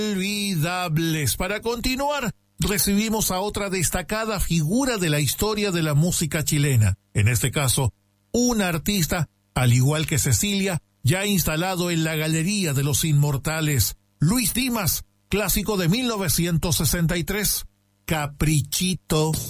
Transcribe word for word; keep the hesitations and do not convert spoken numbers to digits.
Inolvidables. Para continuar, recibimos a otra destacada figura de la historia de la música chilena. En este caso, un artista, al igual que Cecilia, ya instalado en la Galería de los Inmortales. Luis Dimas, clásico de mil novecientos sesenta y tres, Caprichito.